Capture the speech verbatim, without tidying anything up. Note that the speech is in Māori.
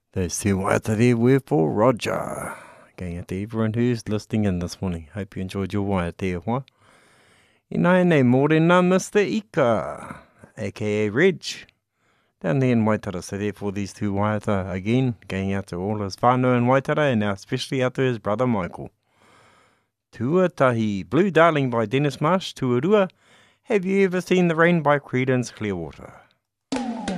Those two waiata there were for Roger. Going out to everyone who's listening in this morning. Hope you enjoyed your waiata e hoa. I nai nei morena Mister Ika, aka Reg. Down there in Waitara, so therefore these two waiata again, going out to all his whānau in Waitara, and now especially out to his brother Michael. Tuatahi, Blue Darling by Dennis Marsh, Tuarua. Have you ever seen the rain by Creedence Clearwater?